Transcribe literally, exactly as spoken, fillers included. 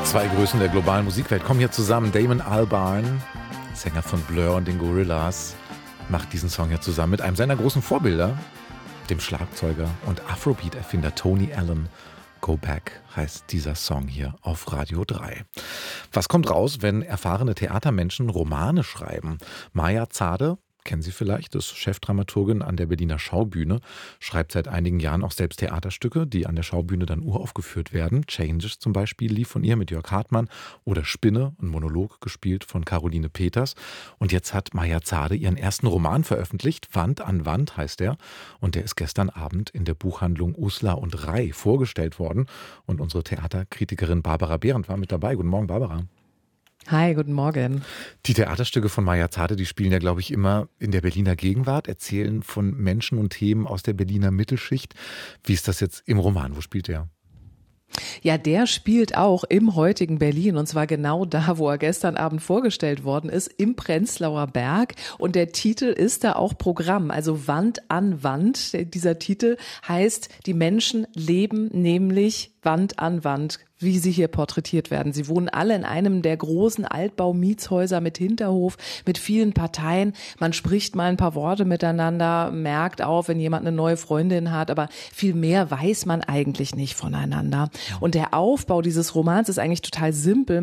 Zwei Größen der globalen Musikwelt kommen hier zusammen. Damon Albarn, Sänger von Blur und den Gorillaz, macht diesen Song hier zusammen mit einem seiner großen Vorbilder, dem Schlagzeuger und Afrobeat-Erfinder Tony Allen. Go Back heißt dieser Song hier auf Radio drei. Was kommt raus, wenn erfahrene Theatermenschen Romane schreiben? Maja Zade, kennen Sie vielleicht, ist Chefdramaturgin an der Berliner Schaubühne, schreibt seit einigen Jahren auch selbst Theaterstücke, die an der Schaubühne dann uraufgeführt werden. Changes zum Beispiel lief von ihr mit Jörg Hartmann oder Spinne, ein Monolog gespielt von Caroline Peters. Und jetzt hat Maja Zade ihren ersten Roman veröffentlicht, Wand an Wand heißt er. Und der ist gestern Abend in der Buchhandlung Uslar und Ray vorgestellt worden. Und unsere Theaterkritikerin Barbara Behrendt war mit dabei. Guten Morgen, Barbara. Hi, guten Morgen. Die Theaterstücke von Maja Zade, die spielen ja, glaube ich, immer in der Berliner Gegenwart, erzählen von Menschen und Themen aus der Berliner Mittelschicht. Wie ist das jetzt im Roman? Wo spielt der? Ja, der spielt auch im heutigen Berlin und zwar genau da, wo er gestern Abend vorgestellt worden ist, im Prenzlauer Berg. Und der Titel ist da auch Programm, also Wand an Wand. Dieser Titel heißt, die Menschen leben nämlich Wand an Wand, wie sie hier porträtiert werden. Sie wohnen alle in einem der großen Altbau-Mietshäuser mit Hinterhof, mit vielen Parteien. Man spricht mal ein paar Worte miteinander, merkt auf, wenn jemand eine neue Freundin hat, aber viel mehr weiß man eigentlich nicht voneinander. Und der Aufbau dieses Romans ist eigentlich total simpel.